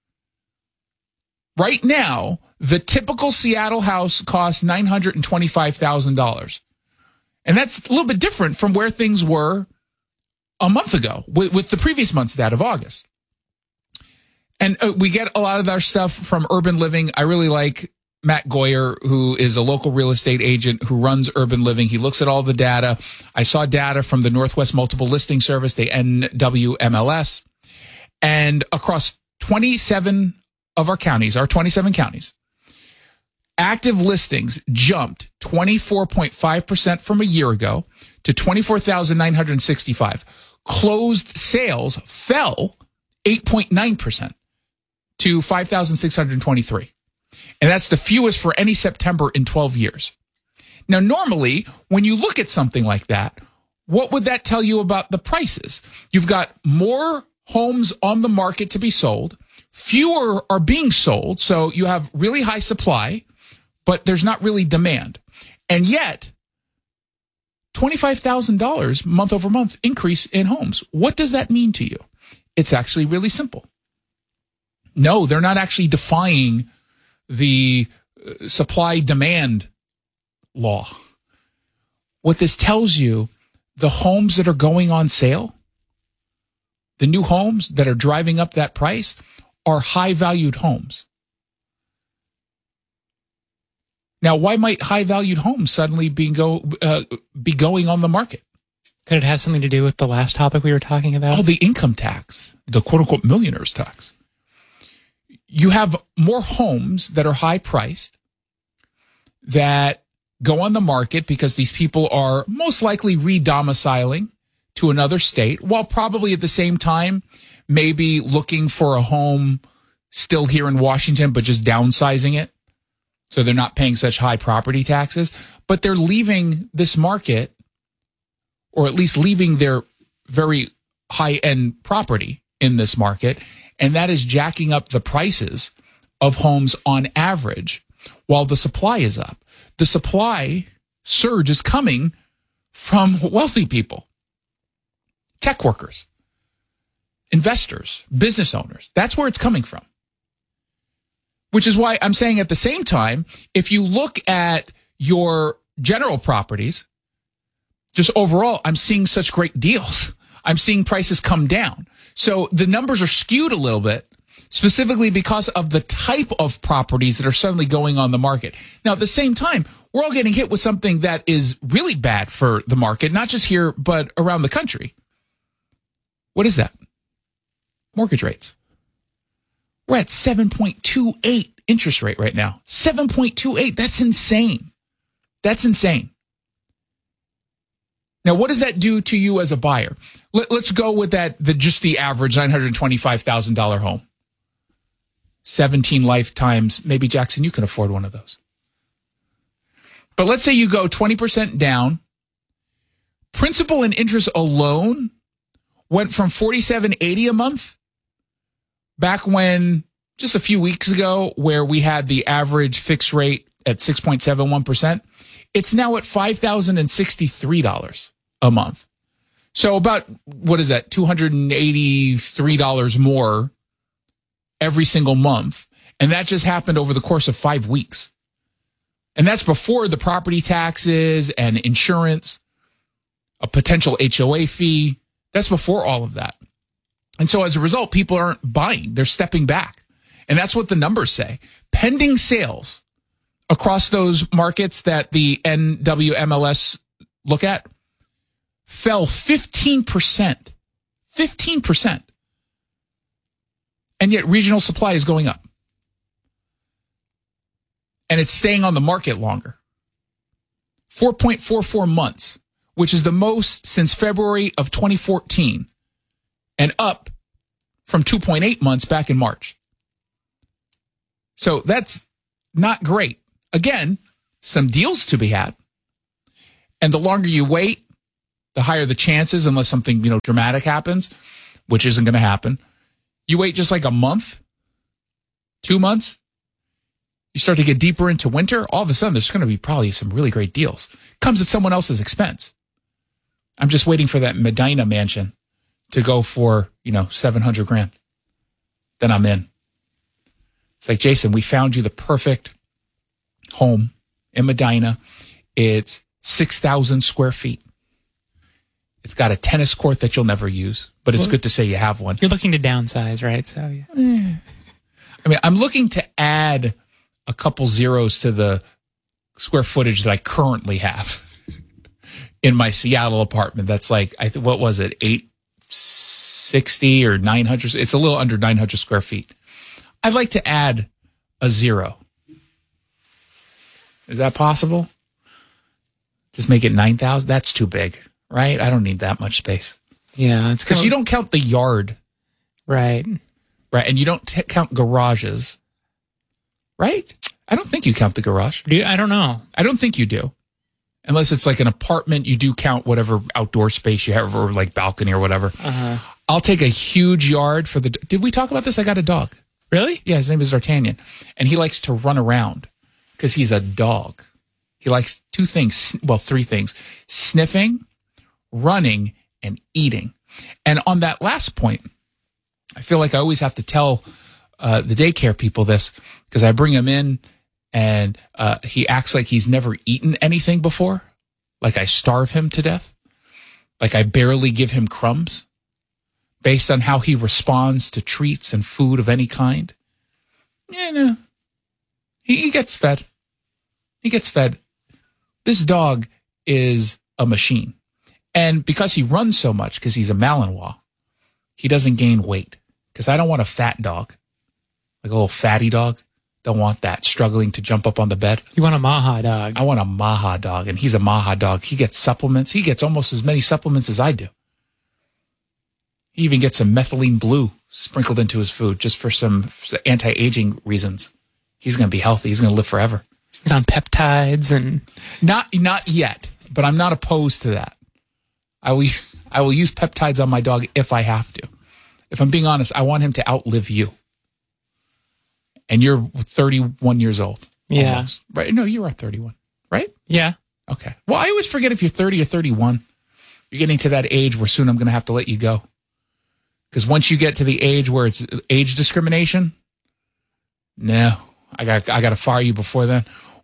Right now, the typical Seattle house costs $925,000. And that's a little bit different from where things were a month ago with the previous month's data of August. And we get a lot of our stuff from Urban Living. I really like Matt Goyer, who is a local real estate agent who runs Urban Living. He looks at all the data. I saw data from the Northwest Multiple Listing Service, the NWMLS, and across 27 of our counties, our 27 counties, active listings jumped 24.5% from a year ago to 24,965. Closed sales fell 8.9% to 5,623. And that's the fewest for any September in 12 years. Now, normally, when you look at something like that, what would that tell you about the prices? You've got more homes on the market to be sold. Fewer are being sold, so you have really high supply, but there's not really demand. And yet, $25,000 month over month increase in homes. What does that mean to you? It's actually really simple. No, they're not actually defying the supply-demand law. What this tells you, the homes that are going on sale, the new homes that are driving up that price, are high-valued homes. Now, why might high-valued homes suddenly be going on the market? Could it have something to do with the last topic we were talking about? Oh, the income tax, the quote-unquote millionaire's tax. You have more homes that are high-priced that go on the market because these people are most likely re-domiciling to another state, while probably at the same time maybe looking for a home still here in Washington, but just downsizing it. So they're not paying such high property taxes, but they're leaving this market, or at least leaving their very high-end property in this market, and that is jacking up the prices of homes on average while the supply is up. The supply surge is coming from wealthy people, tech workers, investors, business owners. That's where it's coming from. Which is why I'm saying at the same time, if you look at your general properties, just overall, I'm seeing such great deals. I'm seeing prices come down. So the numbers are skewed a little bit, specifically because of the type of properties that are suddenly going on the market. Now, at the same time, we're all getting hit with something that is really bad for the market, not just here, but around the country. What is that? Mortgage rates. We're at 7.28 interest rate right now. 7.28. That's insane. That's insane. Now, what does that do to you as a buyer? Let's go with that, just the average $925,000 home. 17 lifetimes. Maybe, Jackson, you can afford one of those. But let's say you go 20% down. Principal and interest alone went from $47.80 a month back when, just a few weeks ago, where we had the average fixed rate at 6.71%. It's now at $5,063 a month. So about, what is that, $283 more every single month. And that just happened over the course of 5 weeks. And that's before the property taxes and insurance, a potential HOA fee. That's before all of that. And so as a result, people aren't buying. They're stepping back. And that's what the numbers say. Pending sales across those markets that the NWMLS look at fell 15%. 15%. And yet regional supply is going up. And it's staying on the market longer. 4.44 months, which is the most since February of 2014, and up from 2.8 months back in March. So that's not great. Again, some deals to be had. And the longer you wait, the higher the chances, unless something, dramatic happens, which isn't going to happen. You wait just like a month, 2 months, you start to get deeper into winter, all of a sudden there's going to be probably some really great deals. Comes at someone else's expense. I'm just waiting for that Medina mansion to go for, $700,000. Then I'm in. It's like, Jason, we found you the perfect home in Medina. It's 6,000 square feet. It's got a tennis court that you'll never use, but it's good to say you have one. You're looking to downsize, right? So, yeah. I mean, I'm looking to add a couple zeros to the square footage that I currently have in my Seattle apartment. That's like, what was it, 860 or 900? It's a little under 900 square feet. I'd like to add a zero. Is that possible? Just make it 9,000? That's too big, right? I don't need that much space. Yeah. It's because you don't count the yard. Right. Right. And you don't count garages. Right? I don't think you count the garage. I don't know. I don't think you do. Unless it's like an apartment, you do count whatever outdoor space you have or like balcony or whatever. Uh-huh. I'll take a huge yard for the... Did we talk about this? I got a dog. Really? Yeah, his name is D'Artagnan. And he likes to run around because he's a dog. He likes three things. Sniffing, running, and eating. And on that last point, I feel like I always have to tell the daycare people this because I bring him in and he acts like he's never eaten anything before. Like I starve him to death. Like I barely give him crumbs based on how he responds to treats and food of any kind. Yeah, no. He gets fed. He gets fed. This dog is a machine. And because he runs so much, because he's a Malinois, he doesn't gain weight. Because I don't want a fat dog. Like a little fatty dog. Don't want that. Struggling to jump up on the bed. You want a Maha dog. I want a Maha dog. And he's a Maha dog. He gets supplements. He gets almost as many supplements as I do. He even gets some methylene blue sprinkled into his food just for some anti-aging reasons. He's going to be healthy. He's going to live forever. He's on peptides and... Not yet, but I'm not opposed to that. I will use peptides on my dog if I have to. If I'm being honest, I want him to outlive you. And you're 31 years old. Yeah. Almost. Right? No, you are 31, right? Yeah. Okay. Well, I always forget if you're 30 or 31. You're getting to that age where soon I'm going to have to let you go. Because once you get to the age where it's age discrimination, no, I got to fire you before then.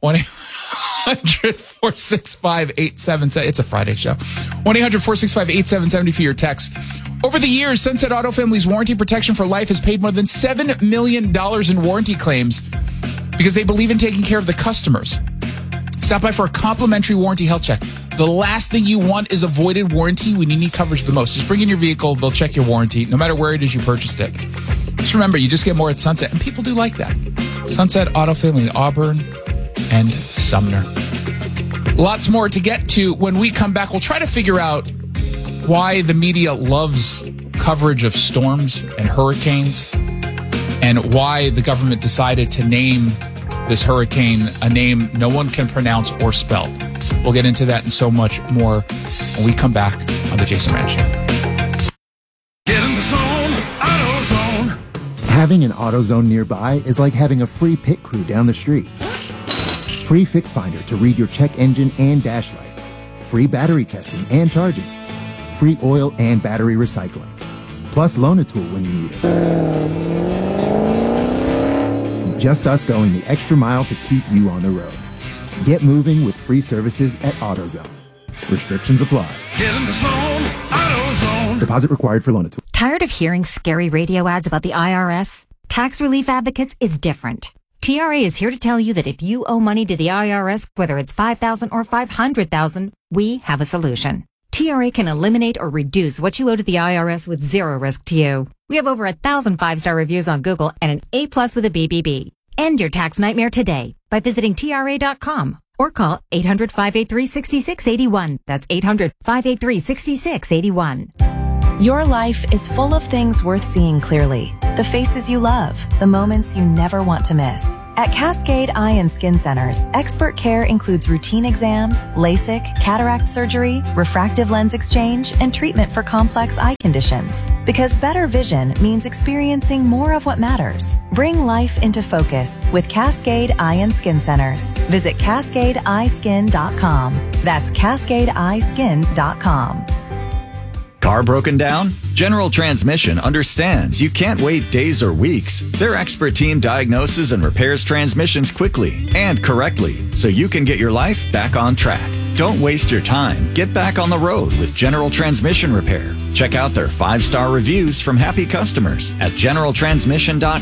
1-800-465-8770. It's a Friday show. 1-800-465-8770 for your text. Over the years, Sunset Auto Family's warranty protection for life has paid more than $7 million in warranty claims because they believe in taking care of the customers. Stop by for a complimentary warranty health check. The last thing you want is a voided warranty when you need coverage the most. Just bring in your vehicle. They'll check your warranty, no matter where it is you purchased it. Just remember, you just get more at Sunset, and people do like that. Sunset Auto Family in Auburn and Sumner. Lots more to get to when we come back. We'll try to figure out why the media loves coverage of storms and hurricanes and why the government decided to name this hurricane a name no one can pronounce or spell. We'll get into that and so much more when we come back on the Jason Rand Show. Get in the zone, AutoZone. Having an AutoZone nearby is like having a free pit crew down the street. Free Fix Finder to read your check engine and dash lights. Free battery testing and charging. Free oil and battery recycling. Plus Loan-A-Tool when you need it. Just us going the extra mile to keep you on the road. Get moving with free services at AutoZone. Restrictions apply. Get in the zone, AutoZone. Deposit required for Loan-A-Tool. Tired of hearing scary radio ads about the IRS? Tax Relief Advocates is different. TRA is here to tell you that if you owe money to the IRS, whether it's $5,000 or $500,000, we have a solution. TRA can eliminate or reduce what you owe to the IRS with zero risk to you. We have over 1,000 5-star reviews on Google and an A+ with a BBB. End your tax nightmare today by visiting TRA.com or call 800-583-6681. That's 800-583-6681. Your life is full of things worth seeing clearly. The faces you love, the moments you never want to miss. At Cascade Eye and Skin Centers, expert care includes routine exams, LASIK, cataract surgery, refractive lens exchange, and treatment for complex eye conditions. Because better vision means experiencing more of what matters. Bring life into focus with Cascade Eye and Skin Centers. Visit CascadeEyeSkin.com. That's CascadeEyeSkin.com. Car broken down? General Transmission understands you can't wait days or weeks. Their expert team diagnoses and repairs transmissions quickly and correctly so you can get your life back on track. Don't waste your time. Get back on the road with General Transmission Repair. Check out their 5-star reviews from happy customers at GeneralTransmission.com.